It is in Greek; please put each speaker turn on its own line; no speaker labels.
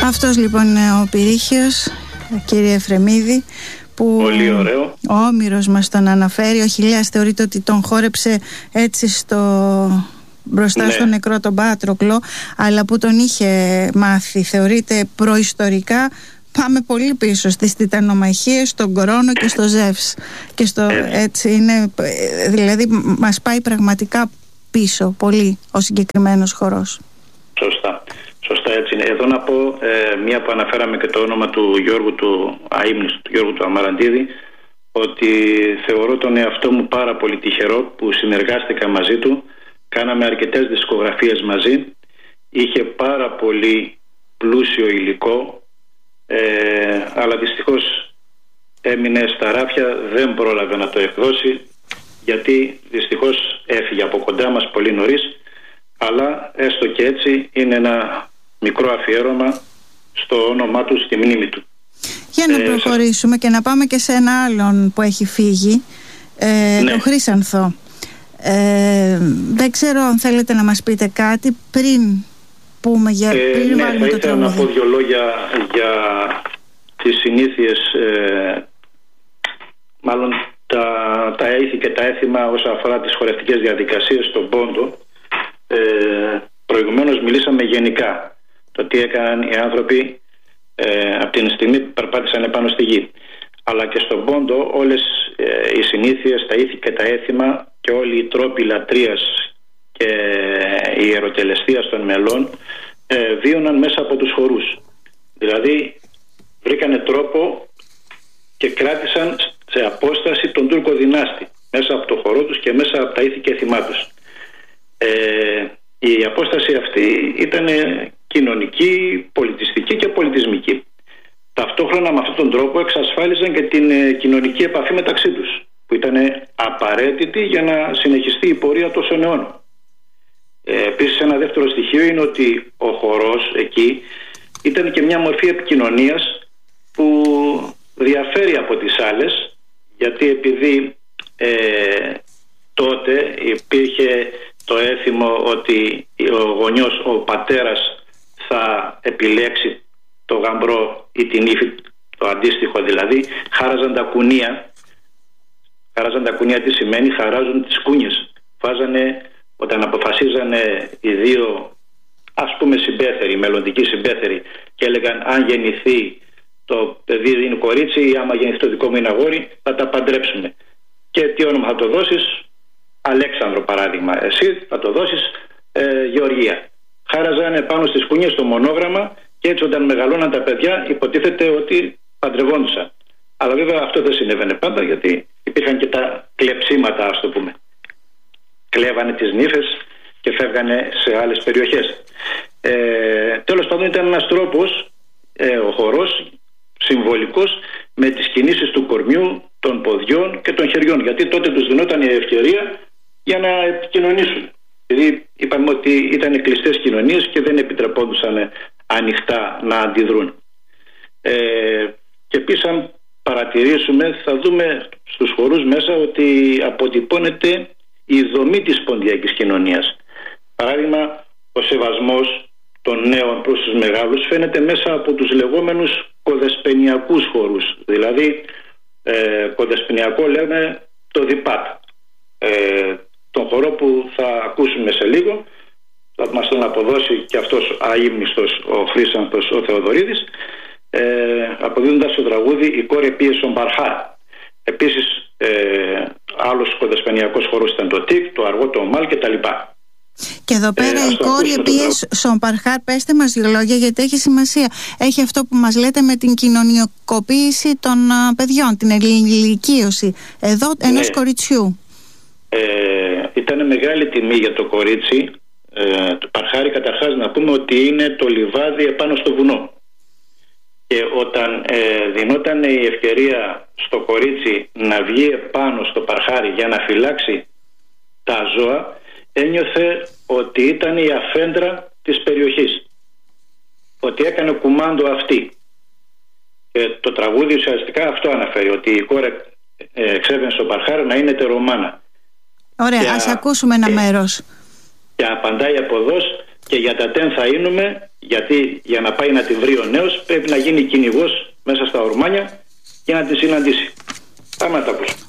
Αυτός λοιπόν είναι ο Πυρίχιος, κύριε Εφρεμίδη, που
πολύ ωραίο.
Ο Όμηρος μας τον αναφέρει. Ο Χιλιάς θεωρείται ότι τον χόρεψε έτσι μπροστά στον νεκρό τον Πάτροκλο, αλλά που τον είχε μάθει, θεωρείται προϊστορικά. Πάμε πολύ πίσω στις τιτανομαχίες, στον Κρόνο και στο Ζεύς και έτσι είναι, δηλαδή μας πάει πραγματικά πίσω πολύ ο συγκεκριμένος χορός.
Σωστά, έτσι είναι. Εδώ να πω μία που αναφέραμε και το όνομα του Γιώργου του Αείμνηστου, του Γιώργου του Αμαραντίδη, ότι θεωρώ τον εαυτό μου πάρα πολύ τυχερό που συνεργάστηκα μαζί του. Κάναμε αρκετές δισκογραφίες μαζί. Είχε πάρα πολύ πλούσιο υλικό, αλλά δυστυχώς έμεινε στα ράφια, δεν πρόλαβε να το εκδώσει, γιατί δυστυχώς έφυγε από κοντά μας πολύ νωρίς. Αλλά έστω και έτσι είναι ένα μικρό αφιέρωμα στο όνομά του, στη μνήμη του.
Για να προχωρήσουμε και να πάμε και σε ένα άλλον που έχει φύγει, τον Χρύσανθο. Δεν ξέρω αν θέλετε να μας πείτε κάτι πριν πούμε πριν βάλουμε το τραγούδι.
Θα ήθελα να πω δύο λόγια για τις συνήθειες, μάλλον τα ήθη και τα έθιμα όσον αφορά τις χορευτικές διαδικασίες στον Πόντο. Προηγουμένως μιλήσαμε γενικά το τι έκαναν οι άνθρωποι από την στιγμή που περπάτησαν επάνω στη γη, αλλά και στον Πόντο όλες οι συνήθειες, τα ήθη και τα έθιμα και όλοι οι τρόποι λατρείας και η ιεροτελεστίας των μελών βίωναν μέσα από τους χορούς. Δηλαδή βρήκανε τρόπο και κράτησαν σε απόσταση τον Τούρκο δυνάστη μέσα από το χορό τους και μέσα από τα ήθη και έθιμά τους. Η απόσταση αυτή ήταν κοινωνική, πολιτιστική και πολιτισμική. Ταυτόχρονα με αυτόν τον τρόπο εξασφάλιζαν και την κοινωνική επαφή μεταξύ τους, που ήταν απαραίτητη για να συνεχιστεί η πορεία τόσων αιώνων. Επίσης ένα δεύτερο στοιχείο είναι ότι ο χορός εκεί ήταν και μια μορφή επικοινωνίας που διαφέρει από τις άλλες, γιατί επειδή τότε υπήρχε το έθιμο ότι ο γονιός, ο πατέρας θα επιλέξει το γαμπρό ή την ύφη, το αντίστοιχο δηλαδή, χάραζαν τα κουνία. Χαράζαν τα κουνία τι σημαίνει? Χαράζουν τις κούνιες. Βάζανε, όταν αποφασίζανε οι δύο, ας πούμε συμπέθεροι, μελλοντικοί συμπέθεροι, και έλεγαν αν γεννηθεί το παιδί είναι κορίτσι ή άμα γεννηθεί το δικό μου είναι αγόρι, θα τα παντρέψουμε. Και τι όνομα θα το δώσεις? Αλέξανδρο παράδειγμα. Εσύ θα το δώσεις Γεωργία. Χάραζανε πάνω στις κούνιες το μονόγραμμα και έτσι όταν μεγαλώναν τα παιδιά υποτίθεται ότι παντρευόντουσαν. Αλλά βέβαια αυτό δεν συνέβαινε πάντα, γιατί υπήρχαν και τα κλεψίματα, ας το πούμε. Κλέβανε τις νύφες και φεύγανε σε άλλες περιοχές. Τέλος πάντων ήταν ένας τρόπος, ο χορός, συμβολικός, με τις κινήσεις του κορμιού, των ποδιών και των χεριών, γιατί τότε τους δινόταν η ευκαιρία για να επικοινωνήσουν. Δηλαδή είπαμε ότι ήταν κλειστές κοινωνίες και δεν επιτρεπόντουσαν ανοιχτά να αντιδρούν. Και επίσης αν παρατηρήσουμε, θα δούμε στους χορούς μέσα ότι αποτυπώνεται η δομή της ποντιακής κοινωνίας. Παράδειγμα, ο σεβασμός των νέων προς τους μεγάλους φαίνεται μέσα από τους λεγόμενους κοδεσπενιακούς χορούς. Δηλαδή κοδεσπενιακό λέμε το διπάτ, τον χορό που θα ακούσουμε σε λίγο, θα μας τον αποδώσει και αυτός αείμνηστος ο Χρύσανθος ο Θεοδωρίδης, αποδίδοντας το τραγούδι «Η κόρη πίε στον Παρχάρ». Επίσης άλλος κοδεσπενιακός χορός ήταν το τικ, το αργό, το ομάλ κτλ.
Και εδώ πέρα η κόρη πίε στον Παρχάρ, πέστε μας δύο λόγια γιατί έχει σημασία. Έχει αυτό που μας λέτε με την κοινωνικοποίηση των παιδιών, την ενηλικίωση εδώ ενός κοριτσιού.
Ήταν μεγάλη τιμή για το κορίτσι. Το Παρχάρι καταρχάς να πούμε ότι είναι το λιβάδι επάνω στο βουνό. Και όταν δινόταν η ευκαιρία στο κορίτσι να βγει επάνω στο Παρχάρι για να φυλάξει τα ζώα, ένιωθε ότι ήταν η αφέντρα της περιοχής, ότι έκανε κουμάντο αυτή. Και το τραγούδι ουσιαστικά αυτό αναφέρει, ότι η κόρη εξέβαινε στο Παρχάρι να είναι τερομάνα.
Ωραία, ας ακούσουμε ένα μέρος.
Και απαντάει από εδώ, και για τα τέν θα είνουμε Γιατί για να πάει να τη βρει ο νέος πρέπει να γίνει κυνηγός μέσα στα ορμάνια και να τη συναντήσει. Πάμε να τα ακούσουμε.